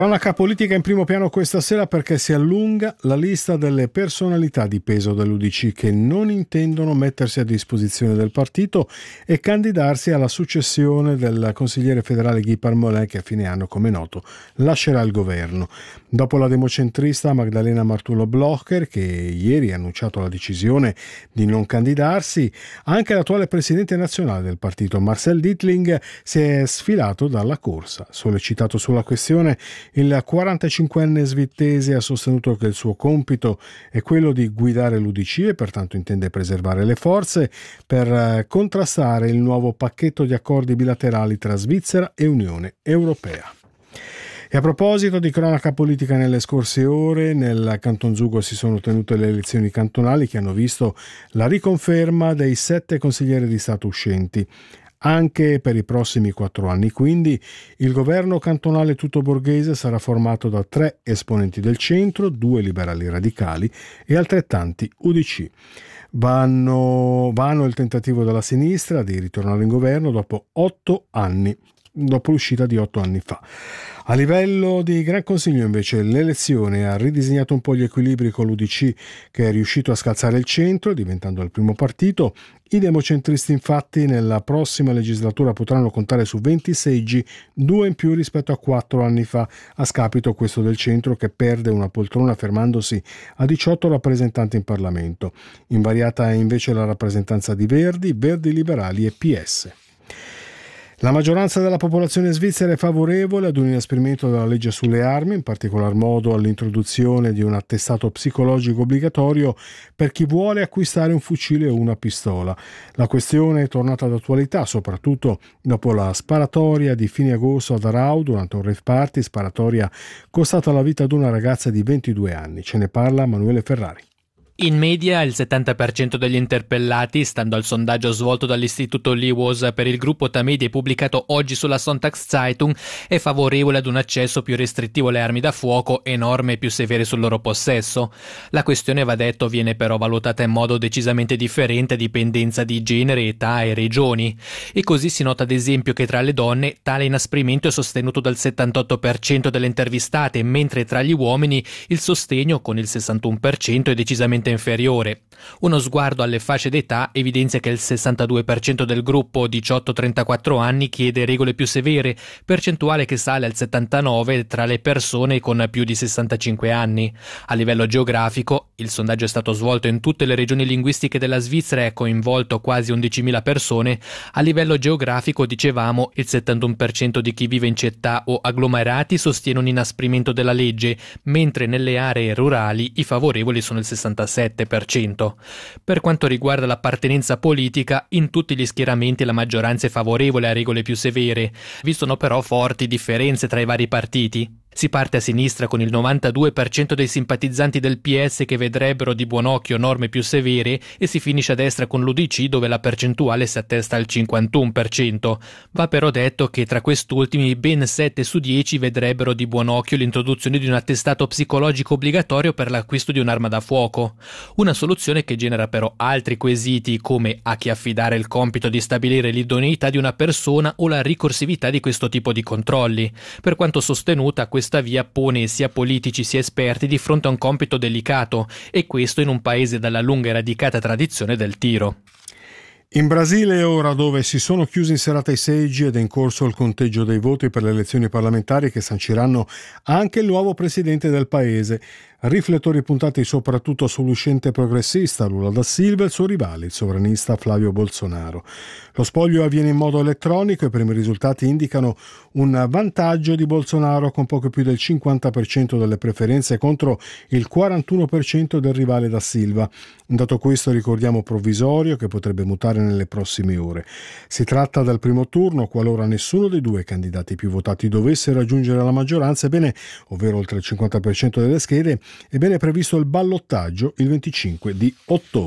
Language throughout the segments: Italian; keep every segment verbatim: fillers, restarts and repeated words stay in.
Cronaca politica in primo piano questa sera perché si allunga la lista delle personalità di peso dell'U D C che non intendono mettersi a disposizione del partito e candidarsi alla successione del consigliere federale Guy Parmelin, che a fine anno, come noto, lascerà il governo. Dopo la democentrista Magdalena Martullo-Blocher, che ieri ha annunciato la decisione di non candidarsi, anche l'attuale presidente nazionale del partito Marcel Dittling si è sfilato dalla corsa. Sollecitato sulla questione, il quarantacinquenne svizzese ha sostenuto che il suo compito è quello di guidare l'U D C e pertanto intende preservare le forze per contrastare il nuovo pacchetto di accordi bilaterali tra Svizzera e Unione Europea. E a proposito di cronaca politica, nelle scorse ore nel Canton Zugo si sono tenute le elezioni cantonali che hanno visto la riconferma dei sette consiglieri di Stato uscenti. Anche per i prossimi quattro anni, quindi, il governo cantonale tutto borghese sarà formato da tre esponenti del centro, due liberali radicali e altrettanti U D C. Vanno, vano il tentativo della sinistra di ritornare in governo dopo otto anni, dopo l'uscita di otto anni fa. A livello di Gran Consiglio, invece, l'elezione ha ridisegnato un po' gli equilibri con l'U D C, che è riuscito a scalzare il centro, diventando il primo partito. I democentristi, infatti, nella prossima legislatura potranno contare su venti seggi, due in più rispetto a quattro anni fa, a scapito questo del centro, che perde una poltrona fermandosi a diciotto rappresentanti in Parlamento. Invariata è invece la rappresentanza di Verdi, Verdi Liberali e P S. La maggioranza della popolazione svizzera è favorevole ad un inasprimento della legge sulle armi, in particolar modo all'introduzione di un attestato psicologico obbligatorio per chi vuole acquistare un fucile o una pistola. La questione è tornata d'attualità, soprattutto dopo la sparatoria di fine agosto ad Aarau durante un rave party, sparatoria costata la vita ad una ragazza di ventidue anni. Ce ne parla Manuele Ferrari. In media il settanta per cento degli interpellati, stando al sondaggio svolto dall'istituto Liwas per il gruppo Tamedia e pubblicato oggi sulla Sonntagszeitung, è favorevole ad un accesso più restrittivo alle armi da fuoco e norme più severe sul loro possesso. La questione, va detto, viene però valutata in modo decisamente differente a dipendenza di genere, età e regioni. E così si nota ad esempio che tra le donne tale inasprimento è sostenuto dal settantotto per cento delle intervistate, mentre tra gli uomini il sostegno, con il sessantuno per cento, è decisamente inferiore. Uno sguardo alle fasce d'età evidenzia che il sessantadue per cento del gruppo diciotto trentaquattro anni chiede regole più severe, percentuale che sale al settantanove per cento tra le persone con più di sessantacinque anni. A livello geografico, il sondaggio è stato svolto in tutte le regioni linguistiche della Svizzera e ha coinvolto quasi undicimila persone. A livello geografico, dicevamo, il settantuno per cento di chi vive in città o agglomerati sostiene un inasprimento della legge, mentre nelle aree rurali i favorevoli sono il sessantasette per cento. Per quanto riguarda l'appartenenza politica, in tutti gli schieramenti la maggioranza è favorevole a regole più severe. Vi sono però forti differenze tra i vari partiti. Si parte a sinistra con il novantadue per cento dei simpatizzanti del P S che vedrebbero di buon occhio norme più severe e si finisce a destra con l'U D C, dove la percentuale si attesta al cinquantuno per cento. Va però detto che tra quest'ultimi ben sette su dieci vedrebbero di buon occhio l'introduzione di un attestato psicologico obbligatorio per l'acquisto di un'arma da fuoco. Una soluzione che genera però altri quesiti, come a chi affidare il compito di stabilire l'idoneità di una persona o la ricorsività di questo tipo di controlli. Per quanto sostenuta, questa via pone sia politici sia esperti di fronte a un compito delicato, e questo in un paese dalla lunga e radicata tradizione del tiro. In Brasile, ora, dove si sono chiusi in serata i seggi ed è in corso il conteggio dei voti per le elezioni parlamentari che sanciranno anche il nuovo presidente del paese. Riflettori puntati soprattutto sull'uscente progressista Lula da Silva e il suo rivale, il sovranista Flavio Bolsonaro. Lo spoglio avviene in modo elettronico e i primi risultati indicano un vantaggio di Bolsonaro con poco più del cinquanta per cento delle preferenze contro il quarantuno per cento del rivale da Silva. Un dato questo, ricordiamo, provvisorio, che potrebbe mutare nelle prossime ore. Si tratta del primo turno, qualora nessuno dei due candidati più votati dovesse raggiungere la maggioranza, ebbene, ovvero oltre il cinquanta per cento delle schede, ebbene è previsto il ballottaggio il venticinque di ottobre.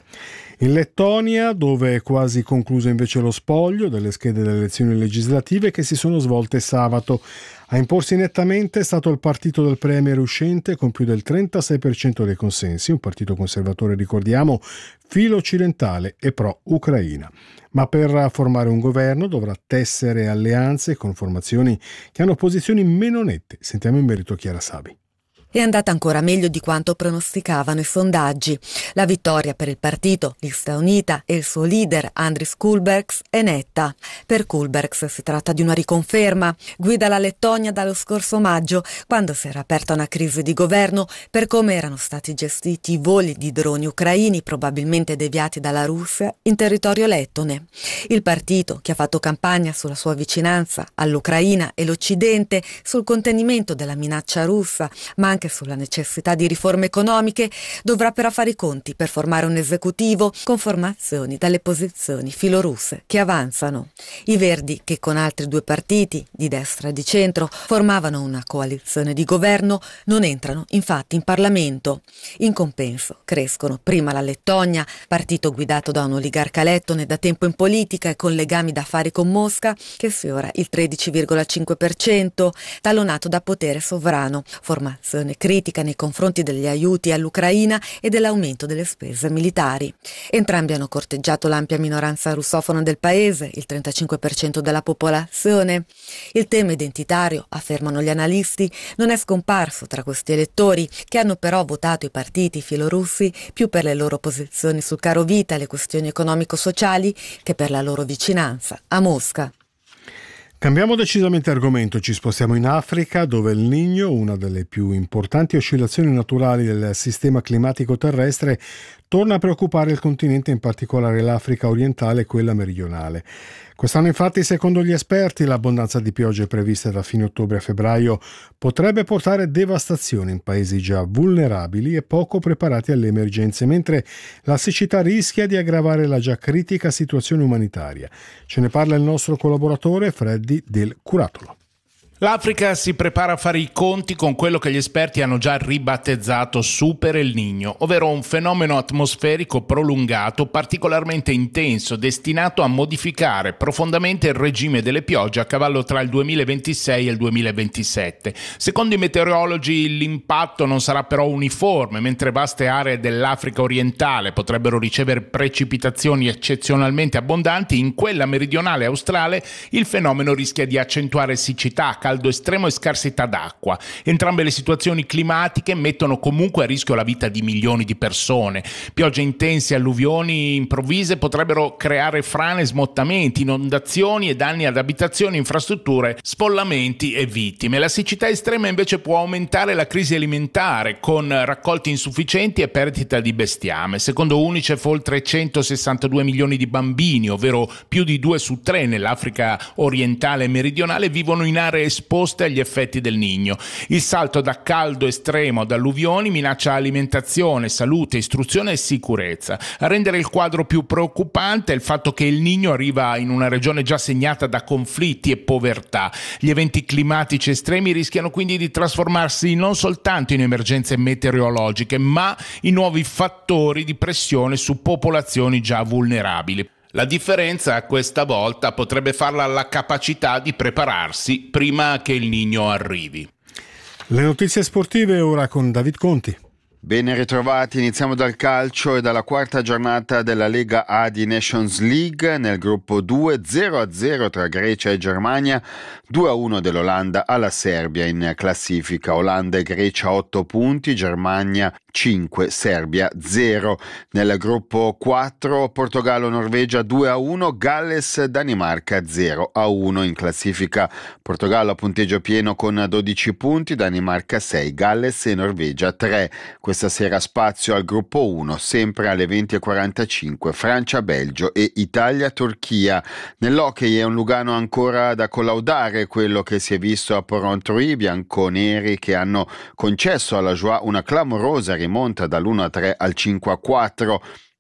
In Lettonia, dove è quasi concluso invece lo spoglio delle schede delle elezioni legislative che si sono svolte sabato. A imporsi nettamente è stato il partito del premier uscente con più del trentasei per cento dei consensi, un partito conservatore, ricordiamo, filo occidentale e pro-Ucraina. Ma per formare un governo dovrà tessere alleanze con formazioni che hanno posizioni meno nette. Sentiamo in merito Chiara Sabi. È andata ancora meglio di quanto pronosticavano i sondaggi. La vittoria per il partito Lista Unita e il suo leader Andris Kulbergs è netta. Per Kulbergs si tratta di una riconferma. Guida la Lettonia dallo scorso maggio, quando si era aperta una crisi di governo per come erano stati gestiti i voli di droni ucraini probabilmente deviati dalla Russia in territorio lettone. Il partito, che ha fatto campagna sulla sua vicinanza all'Ucraina e l'Occidente, sul contenimento della minaccia russa, ma anche anche sulla necessità di riforme economiche, dovrà però fare i conti per formare un esecutivo con formazioni dalle posizioni filorusse che avanzano. I Verdi, che con altri due partiti, di destra e di centro, formavano una coalizione di governo, non entrano infatti in Parlamento. In compenso crescono prima la Lettonia, partito guidato da un oligarca lettone da tempo in politica e con legami d'affari con Mosca, che sfiora il tredici virgola cinque per cento, tallonato da potere sovrano, formazione critica nei confronti degli aiuti all'Ucraina e dell'aumento delle spese militari. Entrambi hanno corteggiato l'ampia minoranza russofona del paese, il trentacinque per cento della popolazione. Il tema identitario, affermano gli analisti, non è scomparso tra questi elettori, che hanno però votato i partiti filorussi più per le loro posizioni sul caro vita e le questioni economico-sociali che per la loro vicinanza a Mosca. Cambiamo decisamente argomento, ci spostiamo in Africa, dove il Niño, una delle più importanti oscillazioni naturali del sistema climatico terrestre, torna a preoccupare il continente, in particolare l'Africa orientale e quella meridionale. Quest'anno infatti, secondo gli esperti, l'abbondanza di piogge prevista da fine ottobre a febbraio potrebbe portare devastazione in paesi già vulnerabili e poco preparati alle emergenze, mentre la siccità rischia di aggravare la già critica situazione umanitaria. Ce ne parla il nostro collaboratore Freddy Del Curatolo. L'Africa si prepara a fare i conti con quello che gli esperti hanno già ribattezzato Super El Niño, ovvero un fenomeno atmosferico prolungato particolarmente intenso, destinato a modificare profondamente il regime delle piogge a cavallo tra il duemilaventisei e il duemilaventisette. Secondo i meteorologi l'impatto non sarà però uniforme, mentre vaste aree dell'Africa orientale potrebbero ricevere precipitazioni eccezionalmente abbondanti, in quella meridionale australe il fenomeno rischia di accentuare siccità, caldo estremo e scarsità d'acqua. Entrambe le situazioni climatiche mettono comunque a rischio la vita di milioni di persone. Piogge intense e alluvioni improvvise potrebbero creare frane, smottamenti, inondazioni e danni ad abitazioni, infrastrutture, sfollamenti e vittime. La siccità estrema invece può aumentare la crisi alimentare, con raccolti insufficienti e perdita di bestiame. Secondo UNICEF oltre centosessantadue milioni di bambini, ovvero più di due su tre nell'Africa orientale e meridionale, vivono in aree esposte agli effetti del Niño. Il salto da caldo estremo ad alluvioni minaccia alimentazione, salute, istruzione e sicurezza. A rendere il quadro più preoccupante è il fatto che il Niño arriva in una regione già segnata da conflitti e povertà. Gli eventi climatici estremi rischiano quindi di trasformarsi non soltanto in emergenze meteorologiche, ma in nuovi fattori di pressione su popolazioni già vulnerabili. La differenza questa volta potrebbe farla la capacità di prepararsi prima che il Niño arrivi. Le notizie sportive ora con David Conti. Ben ritrovati, iniziamo dal calcio e dalla quarta giornata della Lega A di Nations League. Nel gruppo due zero a zero tra Grecia e Germania, due a uno dell'Olanda alla Serbia in classifica. Olanda e Grecia otto punti, Germania cinque, Serbia zero. Nel gruppo quattro Portogallo-Norvegia due a uno, Galles-Danimarca zero a uno. In classifica Portogallo a punteggio pieno con dodici punti, Danimarca sei, Galles e Norvegia tre. Questa sera spazio al gruppo uno, sempre alle venti e quarantacinque, Francia-Belgio e Italia-Turchia. Nell'hockey è un Lugano ancora da collaudare quello che si è visto a Porrentruy, bianconeri che hanno concesso alla Joie una clamorosa rimonta dall'uno a tre al cinque a quattro.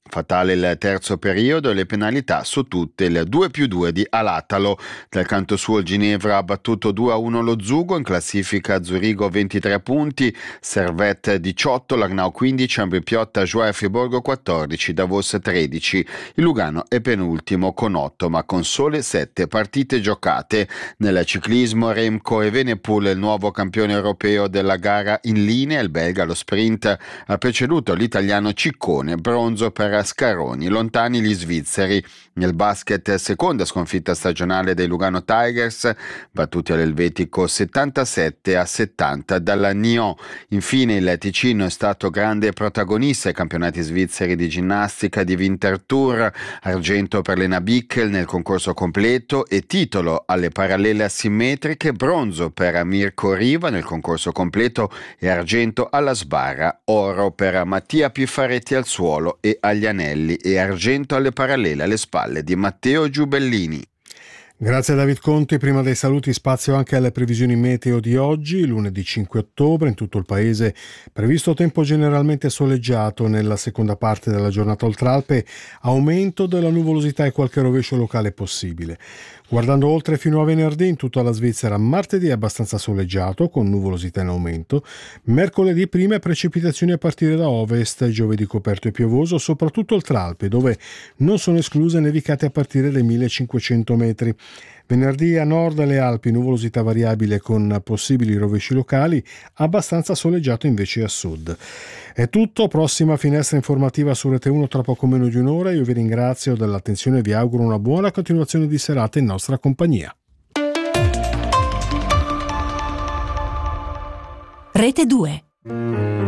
Fatale il terzo periodo e le penalità su tutte, il due più due di Alatalo. Dal canto suo il Ginevra ha battuto due a uno lo Zugo, in classifica Zurigo ventitré punti, Servette diciotto, Langnau quindici, Ambri-Piotta, Joie Friburgo quattordici, Davos tredici. Il Lugano è penultimo con otto ma con sole sette partite giocate. Nel ciclismo Remco Evenepoel, il nuovo campione europeo della gara in linea, il belga allo sprint ha preceduto l'italiano Ciccone, bronzo per Scaroni, lontani gli svizzeri. Nel basket, seconda sconfitta stagionale dei Lugano Tigers, battuti all'Elvetico settantasette a settanta dalla Nyon. Infine il Ticino è stato grande protagonista ai campionati svizzeri di ginnastica di Winter Tour, argento per Lena Bickel nel concorso completo e titolo alle parallele asimmetriche, bronzo per Mirko Riva nel concorso completo e argento alla sbarra, oro per Mattia Piffaretti al suolo e agli anelli e argento alle parallele alle spalle di Matteo Giubellini. Grazie a David Conti. Prima dei saluti spazio anche alle previsioni meteo di oggi, lunedì cinque ottobre. In tutto il paese previsto tempo generalmente soleggiato, nella seconda parte della giornata Oltralpe aumento della nuvolosità e qualche rovescio locale possibile. Guardando oltre fino a venerdì, in tutta la Svizzera martedì è abbastanza soleggiato con nuvolosità in aumento, mercoledì prime precipitazioni a partire da ovest, giovedì coperto e piovoso soprattutto Oltralpe, dove non sono escluse nevicate a partire dai millecinquecento metri. Venerdì a nord alle Alpi nuvolosità variabile con possibili rovesci locali, abbastanza soleggiato invece a sud. È tutto, prossima finestra informativa su Rete uno tra poco meno di un'ora. Io vi ringrazio dell'attenzione e vi auguro una buona continuazione di serata in nostra compagnia. Rete due.